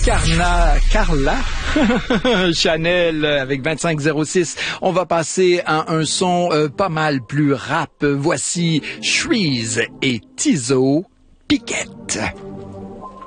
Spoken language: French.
Carla Chanel avec 2506. On va passer à un son pas mal plus rap. Voici Shreeze et Tizo Piquette.